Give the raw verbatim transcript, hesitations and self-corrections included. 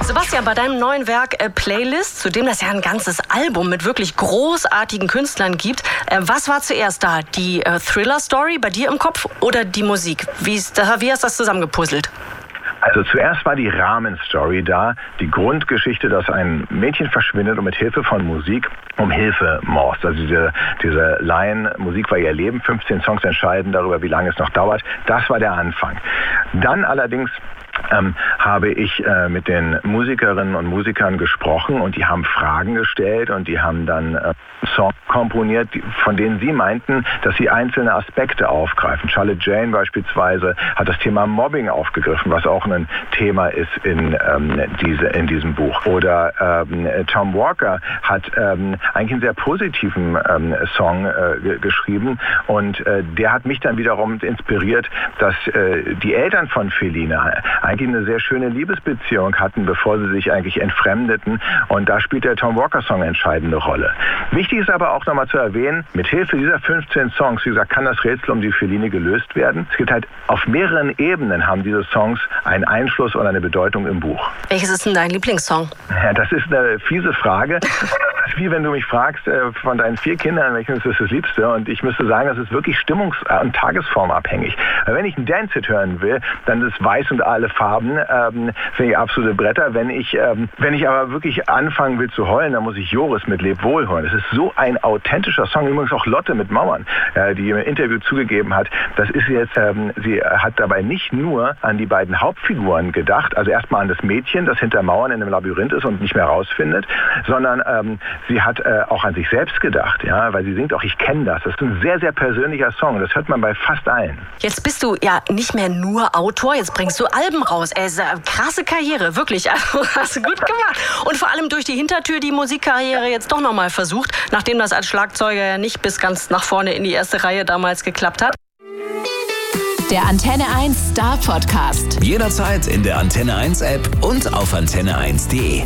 Sebastian, bei deinem neuen Werk äh, Playlist, zu dem das ja ein ganzes Album mit wirklich großartigen Künstlern gibt, äh, was war zuerst da? Die äh, Thriller-Story bei dir im Kopf oder die Musik? Wie, ist, wie hast du das zusammengepuzzelt? Also zuerst war die Rahmenstory da, die Grundgeschichte, dass ein Mädchen verschwindet und mit Hilfe von Musik um Hilfe morst. Also diese, diese Line, Musik war ihr Leben, fünfzehn Songs entscheiden darüber, wie lange es noch dauert. Das war der Anfang. Dann allerdings ähm, habe ich äh, mit den Musikerinnen und Musikern gesprochen und die haben Fragen gestellt und die haben dann äh, Songs komponiert, die, von denen sie meinten, dass sie einzelne Aspekte aufgreifen. Charlotte Jane beispielsweise hat das Thema Mobbing aufgegriffen, was auch ein Thema ist in, ähm, diese, in diesem Buch. Oder ähm, Tom Walker hat ähm, eigentlich einen sehr positiven ähm, Song äh, g- geschrieben und äh, der hat mich dann wiederum inspiriert, dass äh, die Eltern von Felina eigentlich eine sehr schöne Liebesbeziehung hatten, bevor sie sich eigentlich entfremdeten, und da spielt der Tom Walker Song eine entscheidende Rolle. Wichtig ist aber auch nochmal zu erwähnen, mit Hilfe dieser fünfzehn Songs, wie gesagt, kann das Rätsel um die Feline gelöst werden. Es gibt halt auf mehreren Ebenen haben diese Songs einen Einfluss und eine Bedeutung im Buch. Welches ist denn dein Lieblingssong? Ja, das ist eine fiese Frage. Das ist wie wenn du mich fragst, äh, von deinen vier Kindern, welches ist das Liebste? Und ich müsste sagen, das ist wirklich stimmungs- und tagesformabhängig. Wenn ich einen Dance-Hit hören will, dann ist weiß und alle Farben, ähm, finde ich absolute Bretter. Wenn ich, ähm, wenn ich aber wirklich anfangen will zu heulen, dann muss ich Joris mit Leb wohl hören. Das ist so ein authentischer Song. Übrigens auch Lotte mit Mauern, äh, die im Interview zugegeben hat, das ist jetzt, ähm, sie hat dabei nicht nur an die beiden Hauptfiguren gedacht, also erstmal an das Mädchen, das hinter Mauern in einem Labyrinth ist und nicht mehr rausfindet, sondern ähm, sie hat äh, auch an sich selbst gedacht, ja, weil sie singt auch, ich kenne das. Das ist ein sehr, sehr persönlicher Song. Das hört man bei fast allen. Jetzt bist du ja nicht mehr nur Autor, jetzt bringst du Alben raus. Ey, krasse Karriere, wirklich. Also, hast du gut gemacht. Und vor allem durch die Hintertür die Musikkarriere jetzt doch nochmal versucht, nachdem das als Schlagzeuger ja nicht bis ganz nach vorne in die erste Reihe damals geklappt hat. Der Antenne eins Star Podcast. Jederzeit in der Antenne eins App und auf antenne eins punkt de.